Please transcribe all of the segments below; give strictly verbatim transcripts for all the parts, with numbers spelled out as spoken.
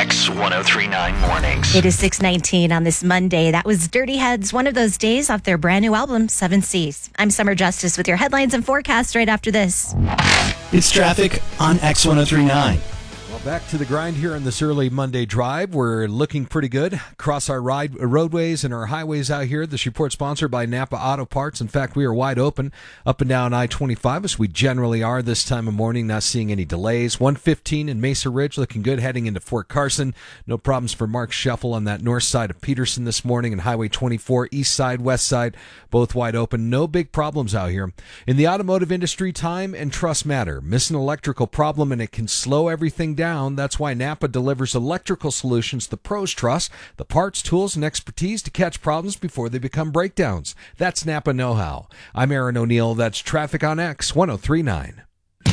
X ten thirty-nine Mornings. It is six nineteen on this Monday. That was Dirty Heads, one of those days off their brand new album, Seven Seas. I'm Summer Justice with your headlines and forecasts right after this. It's traffic on X ten thirty-nine. Well, back to the grind here on this early Monday drive. We're looking pretty good across our ride, roadways and our highways out here. This report sponsored by Napa Auto Parts. In fact, we are wide open up and down I twenty-five as we generally are this time of morning, not seeing any delays. one fifteen in Mesa Ridge looking good heading into Fort Carson. No problems for Mark Shuffle on that north side of Peterson this morning, and Highway twenty-four, east side, west side, both wide open. No big problems out here. In the automotive industry, time and trust matter. Miss an electrical problem and it can slow everything down. That's why Napa delivers electrical solutions the pros trust, the parts, tools, and expertise to catch problems before they become breakdowns. That's Napa know-how. I'm Aaron O'Neill. That's Traffic on X ten thirty-nine.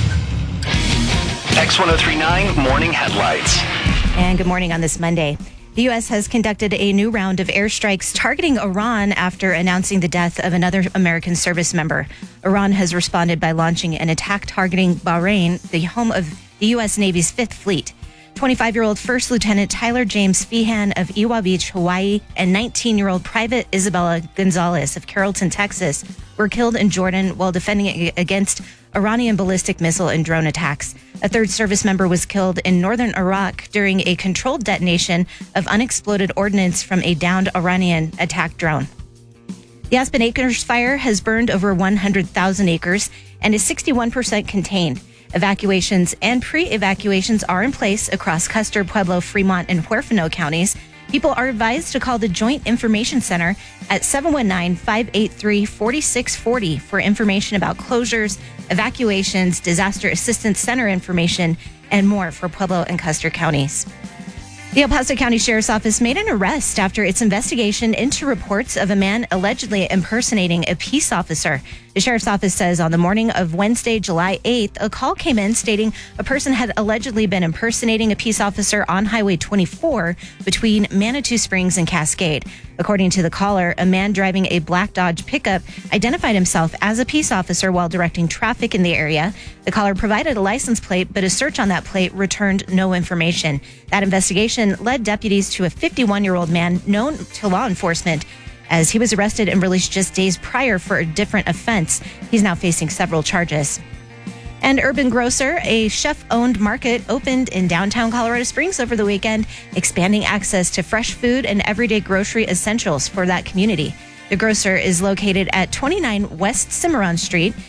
X ten thirty-nine Morning Headlights. And good morning on this Monday. The U S has conducted a new round of airstrikes targeting Iran after announcing the death of another American service member. Iran has responded by launching an attack targeting Bahrain, the home of the U S Navy's Fifth Fleet. twenty-five-year-old First Lieutenant Tyler James Feehan of Iwa Beach, Hawaii, and nineteen-year-old Private Isabella Gonzalez of Carrollton, Texas, were killed in Jordan while defending against Iranian ballistic missile and drone attacks. A third service member was killed in northern Iraq during a controlled detonation of unexploded ordnance from a downed Iranian attack drone. The Aspen Acres fire has burned over one hundred thousand acres and is sixty-one percent contained. Evacuations and pre-evacuations are in place across Custer, Pueblo, Fremont, and Huerfano counties. People are advised to call the Joint Information Center at seven one nine, five eight three, four six four zero for information about closures, evacuations, disaster assistance center information, and more for Pueblo and Custer counties. The El Paso County Sheriff's Office made an arrest after its investigation into reports of a man allegedly impersonating a peace officer. The Sheriff's Office says on the morning of Wednesday, July eighth, a call came in stating a person had allegedly been impersonating a peace officer on Highway twenty-four between Manitou Springs and Cascade. According to the caller, a man driving a black Dodge pickup identified himself as a peace officer while directing traffic in the area. The caller provided a license plate, but a search on that plate returned no information. That investigation led deputies to a fifty-one-year-old man known to law enforcement, as he was arrested and released just days prior for a different offense. He's now facing several charges. And Urban Grocer, a chef-owned market, opened in downtown Colorado Springs over the weekend, expanding access to fresh food and everyday grocery essentials for that community. The grocer is located at twenty-nine West Cimarron Street